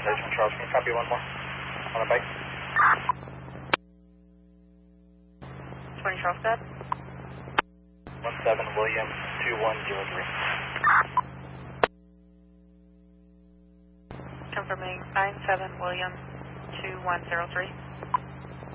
Desmond Charles, can you copy one more on the bike? 20 Charles, Dad. 17 William 2103. Confirming 97 William 2103.